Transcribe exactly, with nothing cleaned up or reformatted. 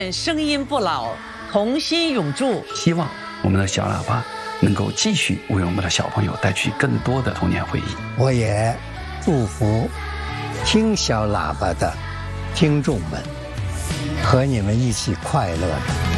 声音不老，童心永驻。 希望我们的小喇叭能够继续为我们的小朋友带去更多的童年回忆。 我也祝福听小喇叭的听众们和你们一起快乐着。